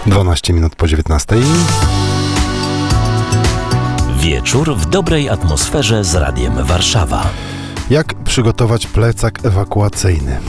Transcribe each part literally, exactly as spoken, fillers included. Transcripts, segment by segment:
dwanaście minut po dziewiętnastej. Wieczór w dobrej atmosferze z Radiem Warszawa. Jak przygotować plecak ewakuacyjny?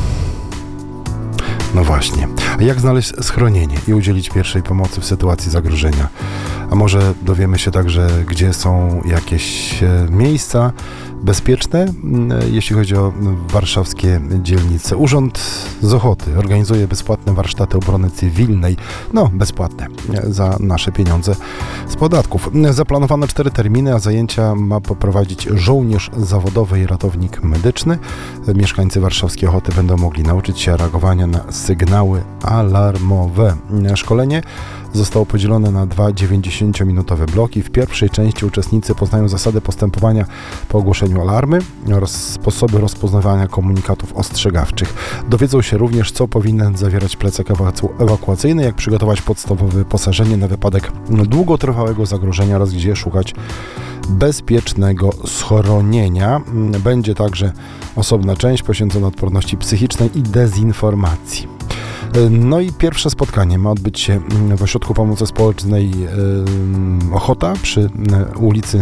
No właśnie. A jak znaleźć schronienie i udzielić pierwszej pomocy w sytuacji zagrożenia? A może dowiemy się także, gdzie są jakieś miejsca bezpieczne, jeśli chodzi o warszawskie dzielnice. Urząd z Ochoty organizuje bezpłatne warsztaty obrony cywilnej. No, bezpłatne, za nasze pieniądze z podatków. Zaplanowano cztery terminy, a zajęcia ma poprowadzić żołnierz zawodowy i ratownik medyczny. Mieszkańcy warszawskiej Ochoty będą mogli nauczyć się reagowania na sygnały alarmowe. Szkolenie zostało podzielone na dwa dziewięćdziesięciominutowe bloki. W pierwszej części uczestnicy poznają zasady postępowania po ogłoszeniu alarmy oraz sposoby rozpoznawania komunikatów ostrzegawczych. Dowiedzą się również, co powinien zawierać plecak ewakuacyjny, jak przygotować podstawowe wyposażenie na wypadek długotrwałego zagrożenia oraz gdzie szukać bezpiecznego schronienia. Będzie także osobna część poświęcona odporności psychicznej i dezinformacji. No i pierwsze spotkanie ma odbyć się w Ośrodku Pomocy Społecznej Ochota przy ulicy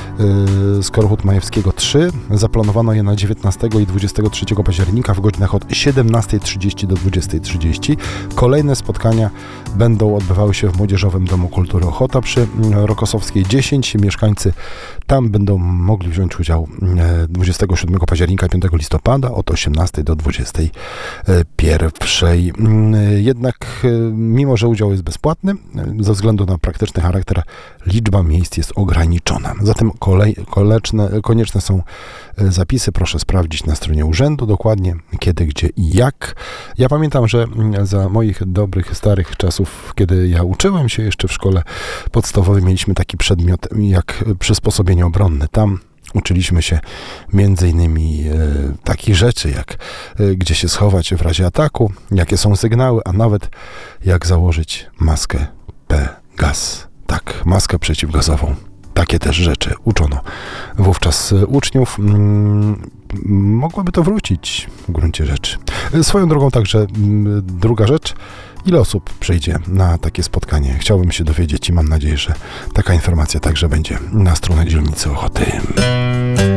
Skorochód-Majewskiego trzy. Zaplanowano je na dziewiętnastego i dwudziestego trzeciego października w godzinach od siedemnastej trzydzieści do dwudziestej trzydzieści. Kolejne spotkania będą odbywały się w Młodzieżowym Domu Kultury Ochota przy Rokosowskiej dziesięć. Mieszkańcy tam będą mogli wziąć udział dwudziestego siódmego października i piątego listopada od osiemnastej do dwudziestej pierwszej. Jednak mimo, że udział jest bezpłatny, ze względu na praktyczny charakter liczba miejsc jest ograniczona. Zatem kolej, koleczne, konieczne są zapisy. Proszę sprawdzić na stronie urzędu dokładnie kiedy, gdzie i jak. Ja pamiętam, że za moich dobrych, starych czasów, kiedy ja uczyłem się jeszcze w szkole podstawowej, mieliśmy taki przedmiot jak przysposobienie obronne. Tam uczyliśmy się między innymi e, takich rzeczy, jak e, gdzie się schować w razie ataku, jakie są sygnały, a nawet jak założyć maskę P-gaz. Tak, maskę przeciwgazową. Takie też rzeczy uczono wówczas uczniów. Mm, mogłoby to wrócić w gruncie rzeczy. Swoją drogą także mm, druga rzecz. Ile osób przyjdzie na takie spotkanie? Chciałbym się dowiedzieć i mam nadzieję, że taka informacja także będzie na stronach dzielnicy Ochoty.